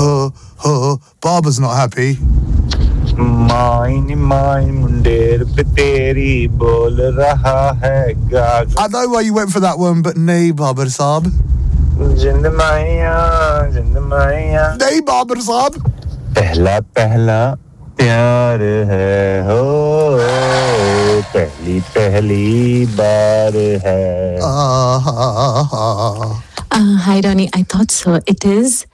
Barbara's not happy. Mine मुंडेर पे तेरी बोल रहा है गाग I know why you went for that one, but nahi Babar Saab. Jind Maya Nahi Babar Saab. पहला प्यार है हो पहली बार है Hi Ronnie, I thought so. It is